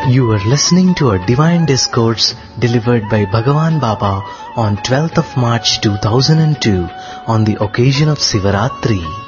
You are listening to a divine discourse delivered by Bhagavan Baba on 12th of March 2002 on the occasion of Sivaratri.